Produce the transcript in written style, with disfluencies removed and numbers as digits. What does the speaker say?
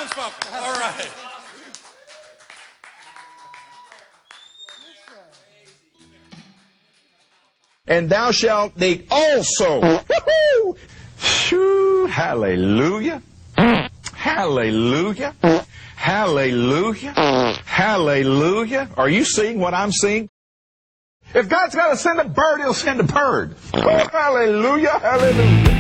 townsfolk. All right. And thou shalt need also. Woo-hoo! Shoo, hallelujah. Hallelujah. Hallelujah. Hallelujah. Are you seeing what I'm seeing? If God's got to send a bird, he'll send a bird. Oh, hallelujah. Hallelujah.